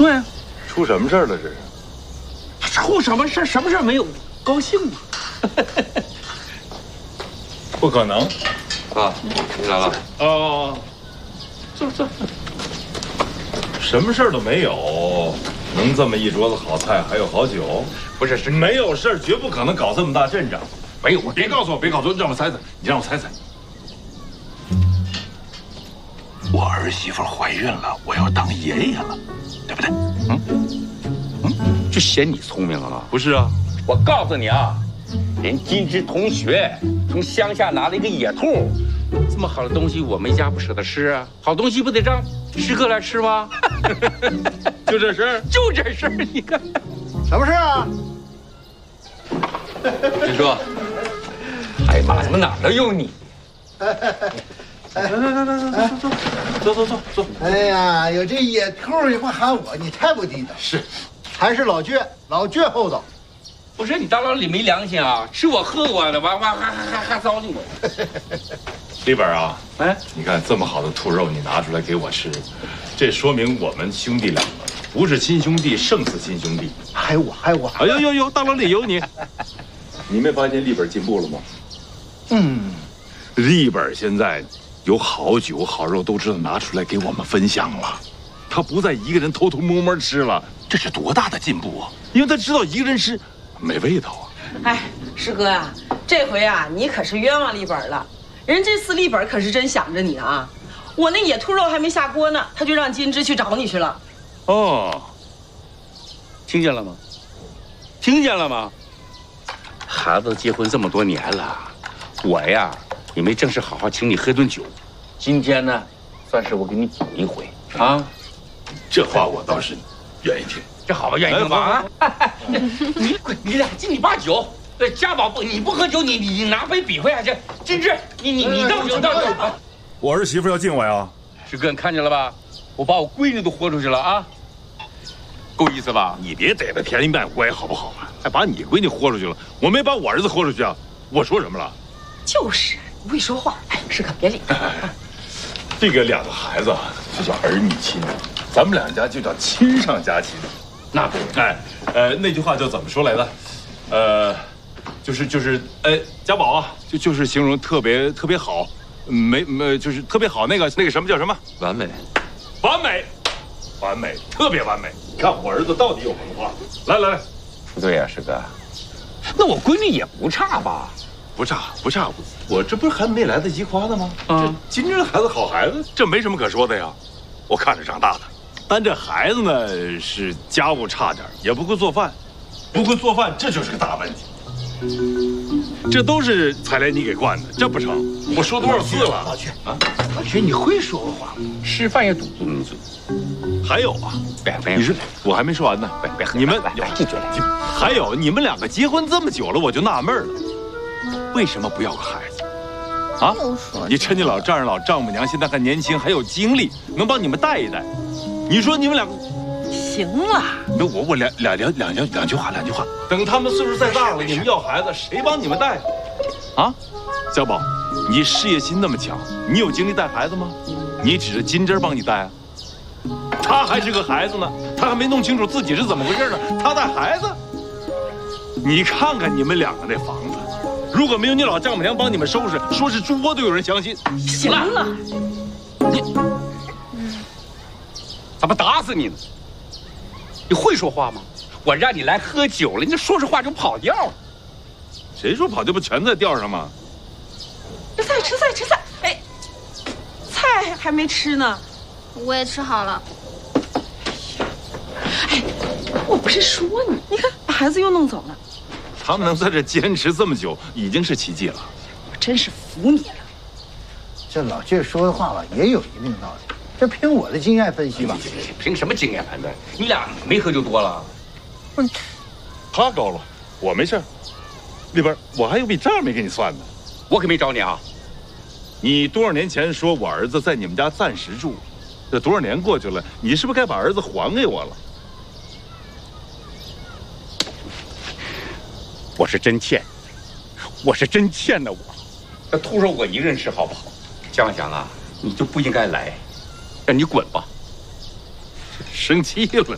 对啊， 出什么事儿了？这是？ 出什么事儿？什么事儿没有？高兴吗？ 不可能。 啊，你来了。 哦，坐。什么事儿都没有，能这么一桌子好菜，还有好酒？ 不是，是没有事儿，绝不可能搞这么大阵仗。 没有。 别告诉我，让我猜猜，你让我猜猜。 我儿媳妇怀孕了，我要当爷爷了，对不对？ 就嫌你聪明了。 不是啊， 我告诉你啊，连金枝同学从乡下拿了一个野兔，这么好的东西我们一家不舍得吃啊，好东西不得让师哥来吃吗？ 就这事儿， 就这事儿，你看， 什么事啊？ 师哥，哎呀妈，怎么哪儿都有你？ 来，坐。 哎呀，有这野兔也不喊我，你太不地道。 是， 还是老倔厚道。 不是你大老李没良心啊，吃我喝我的，完还糟践我。 李本啊， 哎， 你看这么好的兔肉，你拿出来给我吃，这说明我们兄弟两个不是亲兄弟胜似亲兄弟。 还我。 哎呦，大老李有你。你没发现李本进步了吗？李本现在有好酒好肉都知道拿出来给我们分享了，他不再一个人偷偷摸摸吃了， 这是多大的进步啊！ 因为他知道一个人吃没味道啊。 哎，师哥呀，这回啊，你可是冤枉立本了。人这次立本可是真想着你啊！我那野兔肉还没下锅呢，他就让金枝去找你去了。 哦， 听见了吗？听见了吗？孩子结婚这么多年了，我呀也没正式好好请你喝顿酒。今天呢，算是我给你补一回啊。 这话我倒是愿意听。 这好吧，愿意听吧？啊！你俩敬你爸酒。家宝不，你不喝酒，你拿杯比划下去。金枝，你倒酒。 我儿媳妇要敬我呀。 师哥，你看见了吧？我把我闺女都豁出去了啊，够意思吧？ 你别逮着便宜卖乖好不好啊？还把你闺女豁出去了，我没把我儿子豁出去啊！我说什么了？ 就是不会说话。哎，师哥别理他。 这个两个孩子啊，就叫儿女亲，咱们两家就叫亲上加亲。 那对， 那句话叫怎么说来着？家宝啊，就是形容特别好，就是特别好那个什么叫什么？ 完美， 特别完美。你看我儿子到底有文化。来， 不对呀，师哥，那我闺女也不差吧？ 不差，我这不是还没来得及夸他吗？这金枝孩子好孩子，这没什么可说的呀。我看着长大的，但这孩子呢是家务差点，也不会做饭，这就是个大问题。这都是采莲你给惯的，这不成。我说多少次了？ 老薛，你会说话吗？ 吃饭也堵住你嘴。 还有啊， 别， 你说我还没说完呢。 别， 你们记住了。 还有你们两个结婚这么久了，我就纳闷了，为什么不要个孩子？啊！你趁你老丈人老丈母娘现在还年轻，还有精力，能帮你们带一带。你说你们两个。 行了， 那我两句话。等他们岁数再大了，你们要孩子，谁帮你们带？啊，小宝，你事业心那么强，你有精力带孩子吗？你指着金枝帮你带啊？他还是个孩子呢，他还没弄清楚自己是怎么回事呢，他带孩子？你看看你们两个那房子，如果没有你老丈母娘帮你们收拾，说是猪窝都有人相信。 行了， 你怎么打死你呢？你会说话吗？我让你来喝酒了，你说着话就跑调了。 谁说跑调不全在调上吗？ 吃菜！哎，菜还没吃呢。 我也吃好了。 哎，我不是说你看把孩子又弄走了。 他们能在这坚持这么久，已经是奇迹了。 我真是服你了。 这老倔说的话吧，也有一定道理。这凭我的经验分析吧。 凭什么经验判断？你俩没喝就多了。 他高了，我没事。里边我还有笔账没给你算呢。 我可没找你啊。 你多少年前说我儿子在你们家暂时住，这多少年过去了，你是不是该把儿子还给我了？ 我是真欠的我。这兔肉我一个人吃好不好？想想啊，你就不应该来，让你滚吧。 生气了。